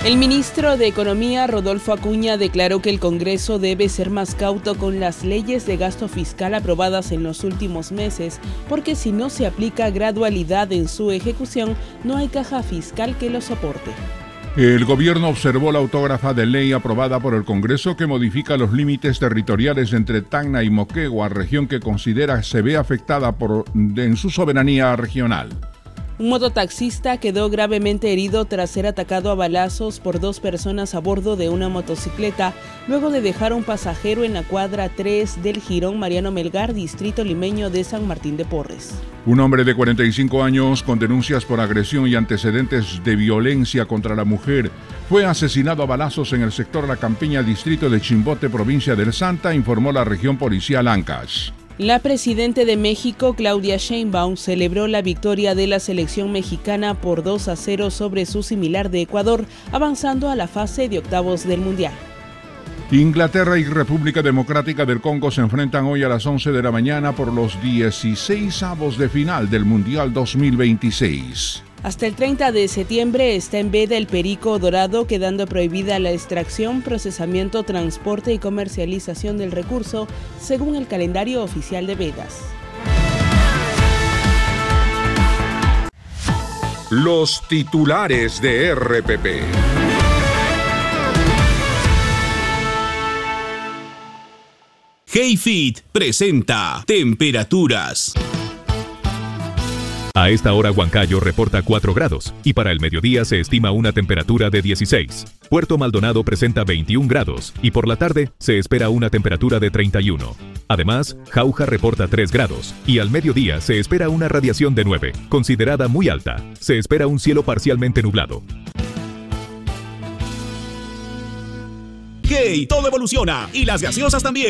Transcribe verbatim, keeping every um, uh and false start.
El ministro de Economía, Rodolfo Acuña, declaró que el Congreso debe ser más cauto con las leyes de gasto fiscal aprobadas en los últimos meses, porque si no se aplica gradualidad en su ejecución, no hay caja fiscal que lo soporte. El gobierno observó la autógrafa de ley aprobada por el Congreso que modifica los límites territoriales entre Tacna y Moquegua, región que considera se ve afectada por, en su soberanía regional. Un mototaxista quedó gravemente herido tras ser atacado a balazos por dos personas a bordo de una motocicleta, luego de dejar a un pasajero en la cuadra tres del Jirón Mariano Melgar, distrito limeño de San Martín de Porres. Un hombre de cuarenta y cinco años con denuncias por agresión y antecedentes de violencia contra la mujer fue asesinado a balazos en el sector La Campiña, distrito de Chimbote, provincia del Santa, informó la región policial Ancash. La presidenta de México, Claudia Sheinbaum, celebró la victoria de la selección mexicana por dos a cero sobre su similar de Ecuador, avanzando a la fase de octavos del Mundial. Inglaterra y República Democrática del Congo se enfrentan hoy a las once de la mañana por los dieciseisavos de final del Mundial dos mil veintiséis. Hasta el treinta de septiembre está en veda el perico dorado, quedando prohibida la extracción, procesamiento, transporte y comercialización del recurso, según el calendario oficial de vedas. Los titulares de R P P. Hey-Fit presenta Temperaturas. A esta hora Huancayo reporta cuatro grados y para el mediodía se estima una temperatura de dieciséis. Puerto Maldonado presenta veintiún grados y por la tarde se espera una temperatura de treinta y uno. Además, Jauja reporta tres grados y al mediodía se espera una radiación de nueve, considerada muy alta. Se espera un cielo parcialmente nublado. Hey, todo evoluciona y las gaseosas también.